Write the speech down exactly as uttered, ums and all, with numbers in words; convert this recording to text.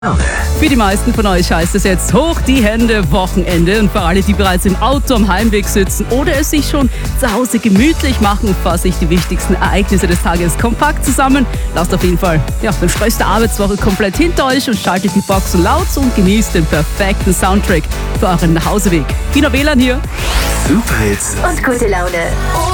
Für die meisten von euch heißt es jetzt hoch die Hände, Wochenende. Und für alle, die bereits im Auto am Heimweg sitzen oder es sich schon zu Hause gemütlich machen, fasse ich die wichtigsten Ereignisse des Tages kompakt zusammen. Lasst auf jeden Fall ja, den Stress der Arbeitswoche komplett hinter euch und schaltet die Boxen laut und genießt den perfekten Soundtrack für euren Nachhauseweg. Kino W L A N hier. Super Hits und gute Laune.